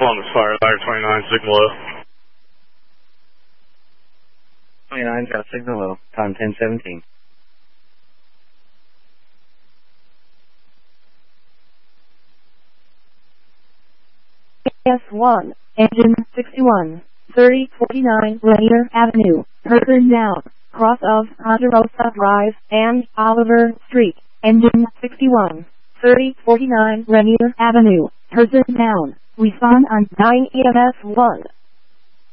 on this fire 29, signal low. 29, got signal low, time 10:17. S1, engine 61, 3049 Rainier Avenue, Hurton down, cross of Ponderosa Drive and Oliver Street, engine 61, 3049 Rainier Avenue, Hurton down, respond on 9 EMS 1.